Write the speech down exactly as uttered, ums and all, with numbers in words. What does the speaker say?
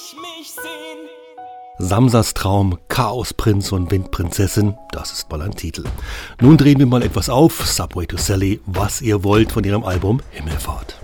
ich mich sehn. Samsas Traum, Chaosprinz und Windprinzessin, das ist mal ein Titel. Nun drehen wir mal etwas auf, Subway to Sally, was ihr wollt von ihrem Album Himmelfahrt.